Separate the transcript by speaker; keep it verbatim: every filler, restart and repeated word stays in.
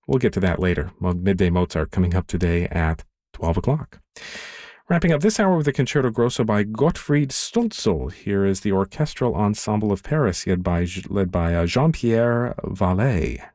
Speaker 1: We'll get to that later. Midday Mozart coming up today at twelve o'clock. Wrapping up this hour with a Concerto Grosso by Gottfried Stölzl. Here is the Orchestral Ensemble of Paris, led by, led by uh, Jean-Pierre Vallet.